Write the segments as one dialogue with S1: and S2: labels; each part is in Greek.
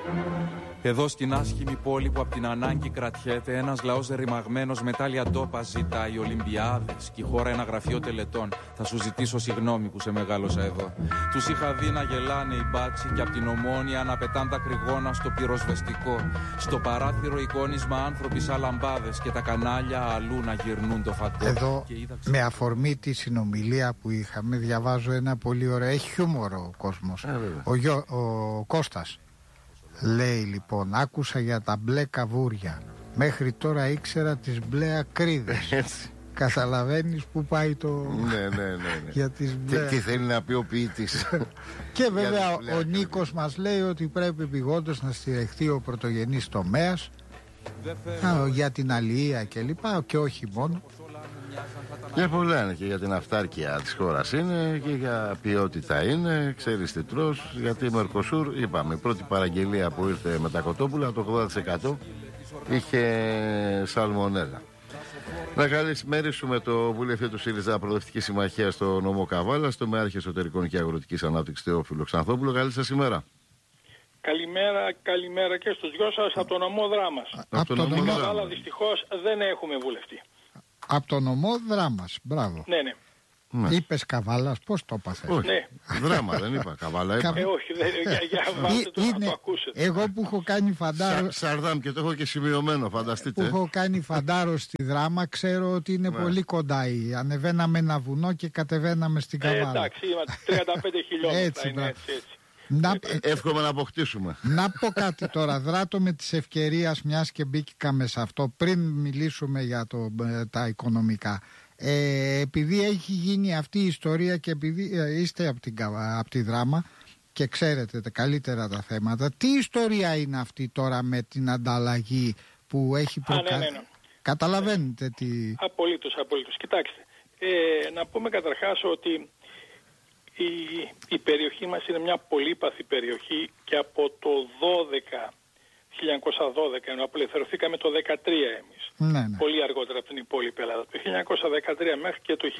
S1: Εδώ στην άσχημη πόλη που απ' την ανάγκη κρατιέται, ένας λαός ρημαγμένος με τάλια ντόπα ζητάει Ολυμπιάδες και η χώρα ένα γραφείο τελετών. Θα σου ζητήσω συγγνώμη που σε μεγάλωσα εδώ. Τους είχα δει να γελάνε οι μπάτσοι και απ' την Ομόνια να πετάν τα κρυγόνα στο πυροσβεστικό. Στο παράθυρο εικόνισμα άνθρωποι σαν λαμπάδες και τα κανάλια αλλού να γυρνούν το φαντό.
S2: Εδώ με αφορμή τη συνομιλία που είχαμε διαβάζω ένα πολύ ωραίο, έχει χιούμορο ο κόσμος. Ο Κώστας λέει λοιπόν, άκουσα για τα μπλε καβούρια. Μέχρι τώρα ήξερα τις μπλε ακρίδες. Καταλαβαίνεις που πάει το...
S3: Ναι.
S2: Για τις μπλε...
S3: Τι θέλει να πει ο ποιητής.
S2: Και βέβαια ο Νίκος μας λέει ότι πρέπει επειγόντως να στηριχθεί ο πρωτογενής τομέας για την αλληλεία και λοιπά, και όχι μόνο.
S3: Για πολλά είναι, και για την αυτάρκεια της χώρας είναι και για ποιότητα είναι. Ξέρεις τι τρως, γιατί η Μερκοσούρ, είπαμε, η πρώτη παραγγελία που ήρθε με τα κοτόπουλα, το 80% είχε σαλμονέλα. Να καλησπέρισουμε το βουλευτή του ΣΥΡΙΖΑ Προοδευτική Συμμαχία στο νομό Καβάλα, στο Μεάρχη Εσωτερικών και Αγροτικής Ανάπτυξης Θεόφιλο Ξανθόπουλο. Καλή σας ημέρα.
S4: Καλημέρα και στους δυο σας από το νομό Δράμας.
S2: Από το νομό
S4: Δράμας. Αλλά δυστυχώς δεν έχουμε βουλευτή.
S2: Από το νομό Δράμας, μπράβο.
S4: Ναι.
S2: Είπες Καβάλας, πώς το είπα?
S3: Όχι, ναι. Δράμα δεν είπα, Καβάλα είπα.
S4: Όχι, για βάστε το να το ακούσετε.
S2: Εγώ που έχω κάνει φαντάρο...
S3: Σαρδάμ, και το έχω και σημειωμένο, φανταστείτε.
S2: Που έχω κάνει φαντάρο στη Δράμα, ξέρω ότι είναι πολύ κοντά. Ανεβαίναμε ένα βουνό και κατεβαίναμε στην Καβάλα.
S4: Εντάξει, είμαστε 35 χιλιόμετρα, είναι έτσι.
S3: Εύχομαι να αποκτήσουμε.
S2: Να πω κάτι τώρα, δράτω με της ευκαιρίας, μιας και μπήκαμε σε αυτό, πριν μιλήσουμε για τα οικονομικά. Επειδή έχει γίνει αυτή η ιστορία και επειδή είστε από τη Δράμα και ξέρετε καλύτερα τα θέματα, τι ιστορία είναι αυτή τώρα με την ανταλλαγή που έχει προκαλέσει? Ναι. Καταλαβαίνετε τι... Απολύτως.
S4: Κοιτάξτε, να πούμε καταρχάς ότι η περιοχή μας είναι μια πολύπαθη περιοχή και από το 1912, ενώ απελευθερωθήκαμε το 1913 εμείς. Ναι. Πολύ αργότερα από την υπόλοιπη Ελλάδα. Το 1913 μέχρι και το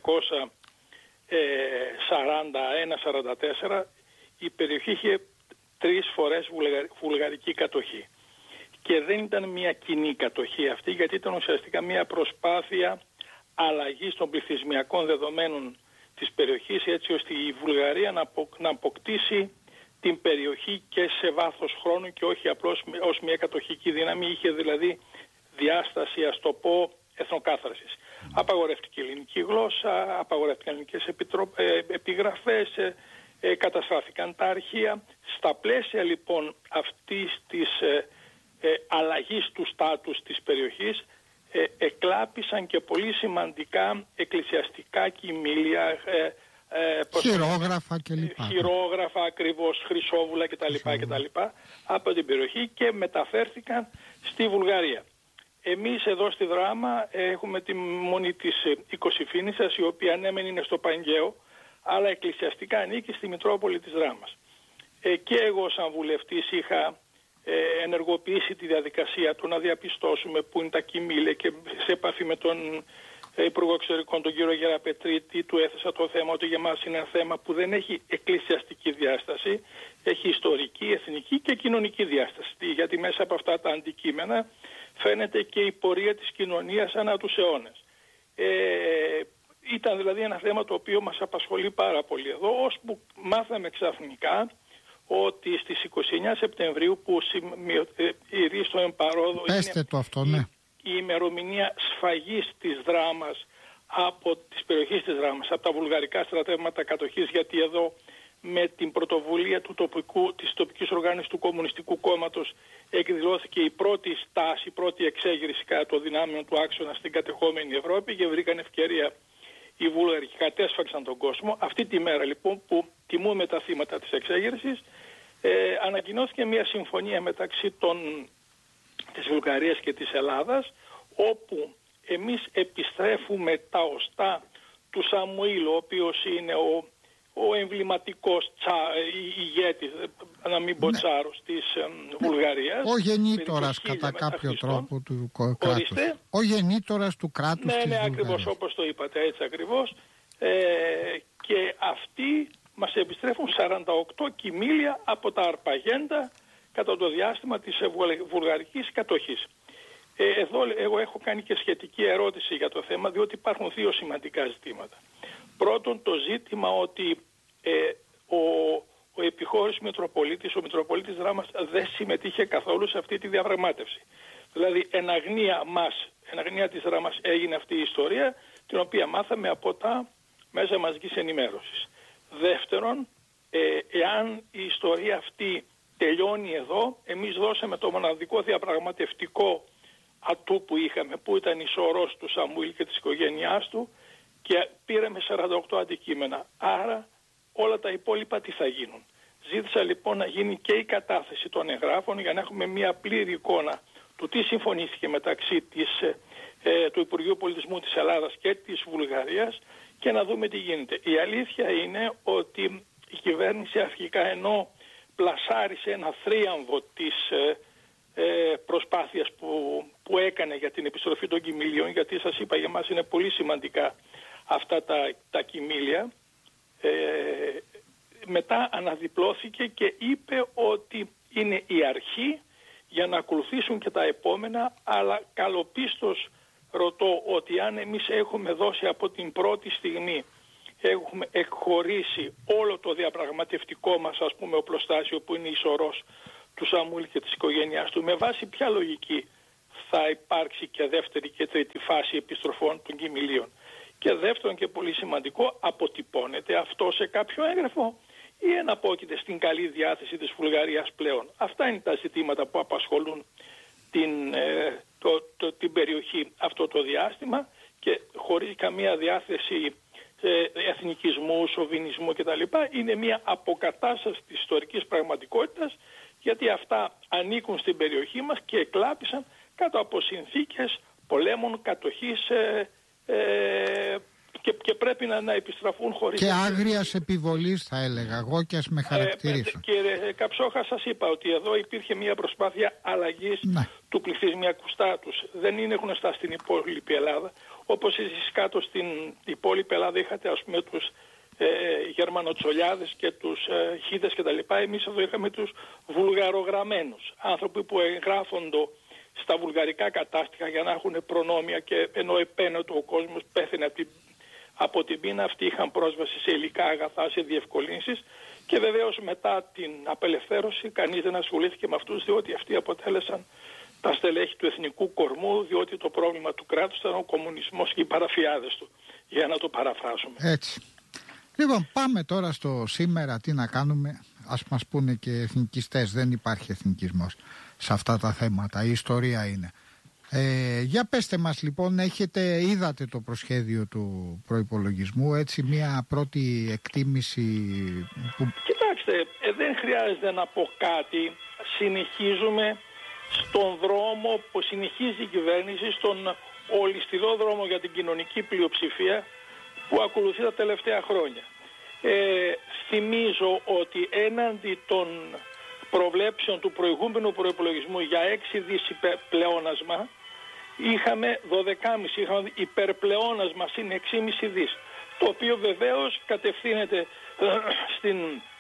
S4: 1941-44 η περιοχή είχε 3 φορές βουλγαρική κατοχή. Και δεν ήταν μια κοινή κατοχή αυτή, γιατί ήταν ουσιαστικά μια προσπάθεια αλλαγής των πληθυσμιακών δεδομένων της περιοχής, έτσι ώστε η Βουλγαρία να αποκτήσει την περιοχή και σε βάθος χρόνου και όχι απλώς ως μια κατοχική δύναμη. Είχε δηλαδή διάσταση, ας το πω, εθνοκάθαρσης. Απαγορεύτηκε η ελληνική γλώσσα, απαγορεύτηκαν ελληνικές επιγραφές, καταστράφηκαν τα αρχεία. Στα πλαίσια λοιπόν αυτής της αλλαγής του στάτους της περιοχής εκλάπησαν και πολύ σημαντικά εκκλησιαστικά κοιμήλια,
S2: χειρόγραφα και λοιπά.
S4: Χειρόγραφα ακριβώς, χρυσόβουλα κτλ. Από την περιοχή και μεταφέρθηκαν στη Βουλγαρία. Εμείς εδώ στη Δράμα έχουμε τη μονή της Οικοσυφήνισσας, η οποία ναι μεν είναι στο Παγκαίο, αλλά εκκλησιαστικά ανήκει στη Μητρόπολη της Δράμας. Και εγώ σαν βουλευτής είχα ενεργοποιήσει τη διαδικασία του να διαπιστώσουμε πού είναι τα κοιμήλια, και σε επαφή με τον Υπουργό Εξωτερικών, τον κύριο Γεραπετρίτη, του έθεσα το θέμα ότι για μας είναι ένα θέμα που δεν έχει εκκλησιαστική διάσταση, έχει ιστορική, εθνική και κοινωνική διάσταση, γιατί μέσα από αυτά τα αντικείμενα φαίνεται και η πορεία της κοινωνίας ανά τους αιώνες. Ήταν δηλαδή ένα θέμα το οποίο μας απασχολεί πάρα πολύ εδώ, ώσπου μάθαμε ξαφνικά ότι στις 29 Σεπτεμβρίου που ηρεί στο εμπαρόδο είναι
S2: το αυτό, ναι,
S4: η ημερομηνία σφαγής της Δράμας από τις περιοχές της Δράμας, από τα βουλγαρικά στρατεύματα κατοχής, γιατί εδώ με την πρωτοβουλία της τοπικής οργάνωσης του Κομμουνιστικού Κόμματος εκδηλώθηκε η πρώτη στάση, η πρώτη εξέγερση κατά των δυνάμεων του άξονα στην κατεχόμενη Ευρώπη και βρήκαν ευκαιρία οι Βούλγαροι και κατέσφαξαν τον κόσμο. Αυτή τη μέρα λοιπόν που τιμούμε τα θύματα της εξέγερσης, ανακοινώθηκε μια συμφωνία μεταξύ της Βουλγαρίας και της Ελλάδας, όπου εμείς επιστρέφουμε τα οστά του Σαμουήλ, ο οποίος είναι ο εμβληματικός ηγέτης, να μην πω τσάρος, της Βουλγαρίας.
S2: Ο γεννήτορας κατά κάποιο τρόπο του κράτους. Ο γεννήτορας του κράτους της Βουλγαρίας. Ναι,
S4: ακριβώς όπως το είπατε, έτσι ακριβώς. Και αυτοί μας επιστρέφουν 48 κοιμήλια από τα αρπαγέντα κατά το διάστημα της βουλγαρικής κατοχής. Εδώ εγώ έχω κάνει και σχετική ερώτηση για το θέμα, διότι υπάρχουν δύο σημαντικά ζητήματα. Πρώτον, το ζήτημα ότι ο επιχώρης Μητροπολίτης, ο Μητροπολίτης Δράμας δεν συμμετείχε καθόλου σε αυτή τη διαπραγμάτευση. Δηλαδή εν αγνία της Δράμας έγινε αυτή η ιστορία, την οποία μάθαμε από τα μέσα μαζικής ενημέρωσης. Δεύτερον, εάν η ιστορία αυτή τελειώνει εδώ, εμείς δώσαμε το μοναδικό διαπραγματευτικό ατού που είχαμε, που ήταν η σωρός του Σαμουήλ και της οικογένειάς του, και πήραμε 48 αντικείμενα. Άρα όλα τα υπόλοιπα τι θα γίνουν. Ζήτησα λοιπόν να γίνει και η κατάθεση των εγγράφων για να έχουμε μια πλήρη εικόνα του τι συμφωνήθηκε μεταξύ του Υπουργείου Πολιτισμού της Ελλάδας και της Βουλγαρίας και να δούμε τι γίνεται. Η αλήθεια είναι ότι η κυβέρνηση αρχικά, ενώ πλασάρισε ένα θρίαμβο της προσπάθειας που έκανε για την επιστροφή των κοιμήλιων, γιατί σας είπα για μας είναι πολύ σημαντικά αυτά τα κοιμήλια, μετά αναδιπλώθηκε και είπε ότι είναι η αρχή για να ακολουθήσουν και τα επόμενα, αλλά καλοπίστως ρωτώ ότι αν εμείς έχουμε δώσει από την πρώτη στιγμή, έχουμε εκχωρήσει όλο το διαπραγματευτικό μας, ας πούμε, οπλοστάσιο που είναι η σωρός του Σαμουήλ και της οικογένειάς του, με βάση ποια λογική θα υπάρξει και δεύτερη και τρίτη φάση επιστροφών των κοιμηλίων? Και δεύτερον και πολύ σημαντικό, αποτυπώνεται αυτό σε κάποιο έγγραφο ή εναπόκειται στην καλή διάθεση της Βουλγαρίας πλέον? Αυτά είναι τα ζητήματα που απασχολούν την περιοχή αυτό το διάστημα, και χωρίς καμία διάθεση εθνικισμού, σοβινισμού κτλ. Είναι μια αποκατάσταση της ιστορικής πραγματικότητας, γιατί αυτά ανήκουν στην περιοχή μας και εκλάπησαν κάτω από συνθήκες πολέμων, κατοχής, και πρέπει να επιστραφούν χωρίς...
S2: Και άγριας επιβολής θα έλεγα εγώ, και ας με χαρακτηρίσω.
S4: Κύριε Καψόχα, σας είπα ότι εδώ υπήρχε μια προσπάθεια αλλαγής του πληθυσμιακού στάτους. Δεν είναι γνωστά στην υπόλοιπη Ελλάδα. Όπως εσείς κάτω στην υπόλοιπη Ελλάδα είχατε, ας πούμε, τους Γερμανοτσολιάδες και τους Χίδες κτλ. Εμείς εδώ είχαμε τους βουλγαρογραμμένους, άνθρωποι που εγγράφονται στα βουλγαρικά κατάστοιχα για να έχουν προνόμια, και ενώ επένωτο ο κόσμος πέθαινε από την πείνα, αυτοί είχαν πρόσβαση σε υλικά αγαθά, σε διευκολύνσεις, και βεβαίως μετά την απελευθέρωση κανείς δεν ασχολήθηκε με αυτούς, διότι αυτοί αποτέλεσαν τα στελέχη του εθνικού κορμού, διότι το πρόβλημα του κράτους ήταν ο κομμουνισμός και οι παραφιάδες του, για να το παραφράσουμε.
S2: Έτσι. Λοιπόν, πάμε τώρα στο σήμερα, τι να κάνουμε. Ας μας πούνε και εθνικιστές, δεν υπάρχει εθνικισμός σε αυτά τα θέματα, η ιστορία είναι. Για πέστε μας λοιπόν, είδατε το προσχέδιο του προϋπολογισμού, έτσι μια πρώτη εκτίμηση που...
S4: Κοιτάξτε, δεν χρειάζεται να πω κάτι. Συνεχίζουμε στον δρόμο που συνεχίζει η κυβέρνηση, στον ολιστηρό δρόμο για την κοινωνική πλειοψηφία που ακολουθεί τα τελευταία χρόνια. Θυμίζω ότι έναντι των προβλέψεων του προηγούμενου προϋπολογισμού για 6 δις πλεόνασμα, είχαμε 12,5, είχαμε υπερπλεόνασμα συν 6,5 δις, το οποίο βεβαίως κατευθύνεται στην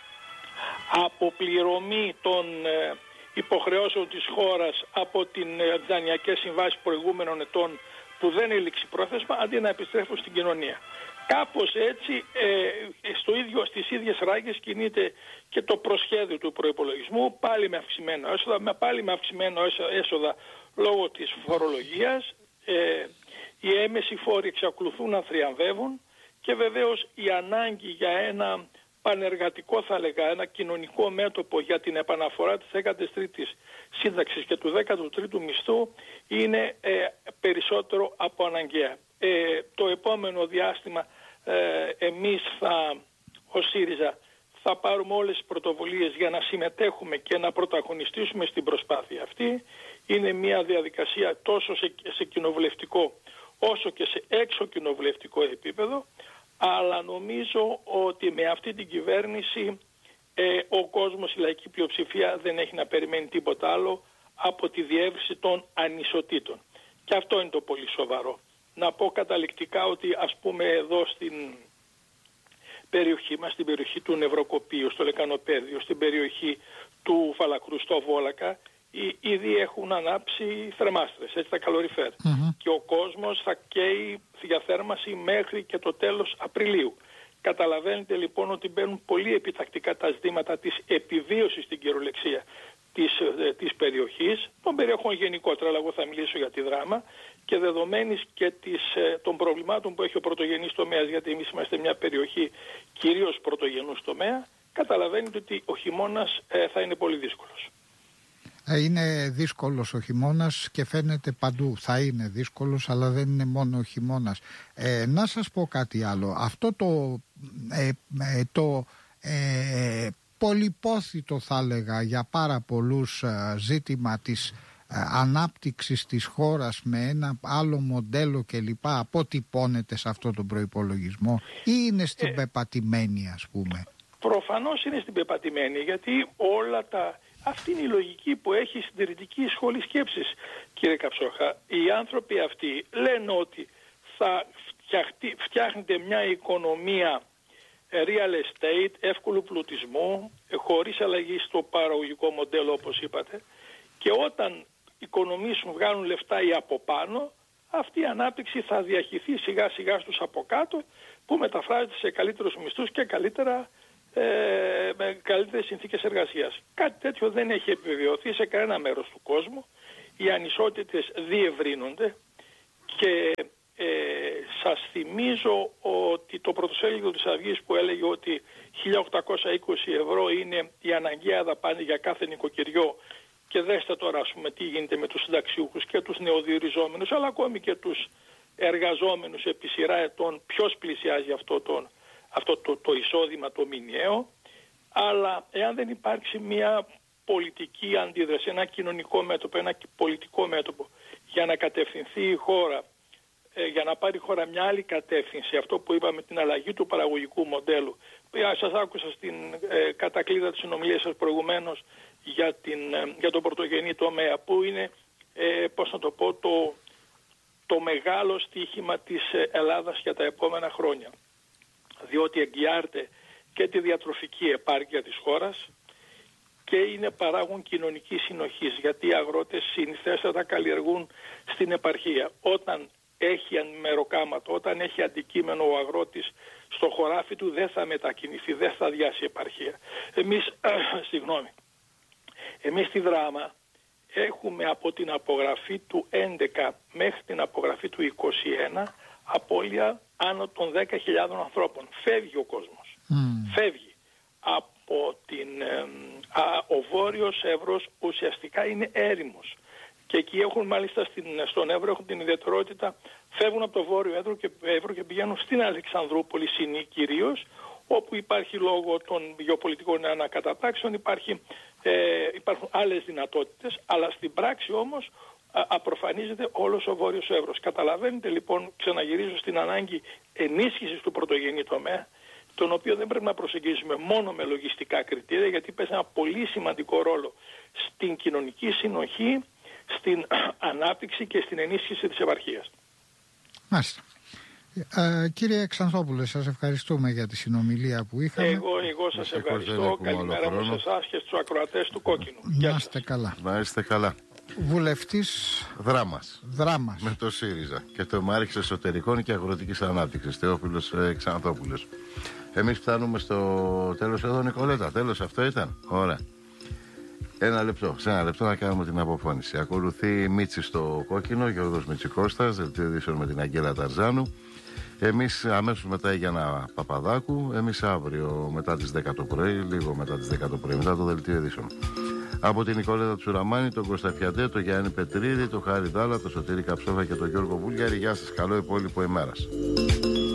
S4: αποπληρωμή των υποχρεώσεων της χώρας από τις δανειακές συμβάσεις προηγούμενων ετών που δεν έληξε πρόθεσμα, αντί να επιστρέφουν στην κοινωνία. Κάπως έτσι στις ίδιες ράγες κινείται και το προσχέδιο του προϋπολογισμού, πάλι με αυξημένο έσοδα, πάλι με αυξημένο έσοδα λόγω της φορολογίας. Οι έμμεσοι φόροι εξακολουθούν να θριαμβεύουν, και βεβαίως η ανάγκη για ένα πανεργατικό, θα λέγα, ένα κοινωνικό μέτωπο για την επαναφορά της 13ης σύνταξης και του 13ου μισθού είναι περισσότερο από αναγκαία. Το επόμενο διάστημα εμείς ως ΣΥΡΙΖΑ θα πάρουμε όλες τις πρωτοβουλίες για να συμμετέχουμε και να πρωταγωνιστήσουμε στην προσπάθεια αυτή. Είναι μια διαδικασία τόσο σε κοινοβουλευτικό όσο και σε έξω κοινοβουλευτικό επίπεδο, αλλά νομίζω ότι με αυτή την κυβέρνηση ο κόσμος, η λαϊκή πλειοψηφία δεν έχει να περιμένει τίποτα άλλο από τη διεύρυνση των ανισοτήτων. Και αυτό είναι το πολύ σοβαρό. Να πω καταληκτικά ότι, ας πούμε, εδώ στην περιοχή μας, στην περιοχή του Νευροκοπείου, στο Λεκανοπέδιο, στην περιοχή του Φαλακρού στο Βόλακα ήδη έχουν ανάψει θερμάστρες, έτσι, τα καλοριφέρ. Και ο κόσμος θα καίει διαθέρμανση μέχρι και το τέλος Απριλίου. Καταλαβαίνετε λοιπόν ότι μπαίνουν πολύ επιτακτικά τα ζητήματα της επιβίωσης στην κυριολεξία της περιοχής, των περιοχών γενικότερα, αλλά εγώ θα μιλήσω για τη Δράμα, και δεδομένης και των προβλημάτων που έχει ο πρωτογενής τομέας, γιατί εμείς είμαστε μια περιοχή κυρίως πρωτογενούς τομέα, καταλαβαίνετε ότι ο χειμώνας θα είναι πολύ δύσκολος.
S2: Είναι δύσκολος ο χειμώνας και φαίνεται παντού. Θα είναι δύσκολος, αλλά δεν είναι μόνο ο χειμώνας. Να σας πω κάτι άλλο. Αυτό το πολυπόθητο, θα έλεγα, για πάρα πολλούς ζήτημα της ανάπτυξης της χώρας με ένα άλλο μοντέλο κλπ. Αποτυπώνεται σε αυτό τον προϋπολογισμό ή είναι στην πεπατημένη, ας πούμε?
S4: Προφανώς είναι στην πεπατημένη, γιατί αυτή είναι η λογική που έχει η συντηρητική σχολή σκέψης, κύριε Καψόχα. Οι άνθρωποι αυτοί λένε ότι θα φτιάχνεται μια οικονομία real estate, εύκολου πλουτισμού, χωρίς αλλαγή στο παραγωγικό μοντέλο, όπως είπατε, και όταν οικονομήσουν, βγάλουν λεφτά οι από πάνω, αυτή η ανάπτυξη θα διαχυθεί σιγά σιγά στους από κάτω, που μεταφράζεται σε καλύτερους μισθούς και με καλύτερες συνθήκες εργασίας. Κάτι τέτοιο δεν έχει επιβεβαιωθεί σε κανένα μέρος του κόσμου. Οι ανισότητες διευρύνονται και σας θυμίζω ότι το πρωτοσέλιδο της Αυγής που έλεγε ότι 1.820 ευρώ είναι η αναγκαία δαπάνη για κάθε νοικοκυριό, και δέστε τώρα, ας πούμε, τι γίνεται με τους συνταξιούχους και τους νεοδιοριζόμενους, αλλά ακόμη και τους εργαζόμενους επί σειρά ετών, ποιος πλησιάζει αυτό το εισόδημα το μηνιαίο. Αλλά εάν δεν υπάρξει μια πολιτική αντίδραση, ένα κοινωνικό μέτωπο, ένα πολιτικό μέτωπο για να κατευθυνθεί η χώρα, για να πάρει η χώρα μια άλλη κατεύθυνση, αυτό που είπαμε, την αλλαγή του παραγωγικού μοντέλου. Σας άκουσα στην κατακλείδα της συνομιλίας σας προηγουμένως για τον πρωτογενή τομέα, που είναι, πώς να το πω, το μεγάλο στοίχημα της Ελλάδας για τα επόμενα χρόνια. Διότι εγγυάται και τη διατροφική επάρκεια της χώρας και είναι παράγον κοινωνικής συνοχής, γιατί οι αγρότες συνηθέστατα καλλιεργούν στην επαρχία. Όταν έχει μεροκάματο, όταν έχει αντικείμενο ο αγρότης στο χωράφι του, δεν θα μετακινηθεί, δεν θα διάσει επαρχία. Εμείς στη Δράμα έχουμε από την απογραφή του 11 μέχρι την απογραφή του 21 απώλεια άνω των 10.000 ανθρώπων. Φεύγει ο κόσμος. Φεύγει. Από ο Βόρειος Εύρος ουσιαστικά είναι έρημος. Και εκεί έχουν μάλιστα στον Εύρο έχουν την ιδιαιτερότητα, φεύγουν από το Βόρειο Εύρο και πηγαίνουν στην Αλεξανδρούπολη, Συνή κυρίως, όπου υπάρχει, λόγω των γεωπολιτικών ανακατατάξεων, υπάρχουν άλλες δυνατότητες, αλλά στην πράξη όμως απροφανίζεται όλος ο Βόρειος Εύρος. Καταλαβαίνετε λοιπόν, ξαναγυρίζω στην ανάγκη ενίσχυσης του πρωτογενή τομέα, τον οποίο δεν πρέπει να προσεγγίσουμε μόνο με λογιστικά κριτήρια, γιατί παίζει ένα πολύ σημαντικό ρόλο στην κοινωνική συνοχή, στην ανάπτυξη και στην ενίσχυση της επαρχίας.
S2: Μάλιστα. Κύριε Ξανθόπουλε, σας ευχαριστούμε για τη συνομιλία που είχαμε.
S4: Εγώ σας ευχαριστώ. Καλημέρα μου σε εσάς και στους ακροατές του Κόκκινου.
S2: Να είστε καλά.
S3: Να είστε καλά.
S2: Βουλευτής
S3: Δράμας.
S2: Με
S3: το ΣΥΡΙΖΑ και το Μάρχης Εσωτερικών και Αγροτικής Ανάπτυξης, Θεόφιλος Ξανθόπουλος. Εμείς φτάνουμε στο τέλος εδώ, Νικολέτα. Τέλος αυτό ήταν. Ωραία. Σε ένα λεπτό να κάνουμε την αποφώνηση. Ακολουθεί Μίτσι στο Κόκκινο, Γιώργος Μητσικώστας, δελτίο ειδήσεων με την Αγγέλα Ταρζάνου. Εμείς αμέσως μετά η Γιάννα Παπαδάκου. Εμείς αύριο μετά τις 10 το πρωί, λίγο μετά τις 10 το πρωί, μετά το δελτίο ειδήσεων. Από την Νικολέτα Τσουραμάνη, τον Κώστα Φιαντέ, τον Γιάννη Πετρίδη, τον Χάρη Δάλα, τον Σωτήρη Καψόφα και τον Γιώργο Βούλγαρη. Γεια σας, καλό υπόλοιπο ημέρας.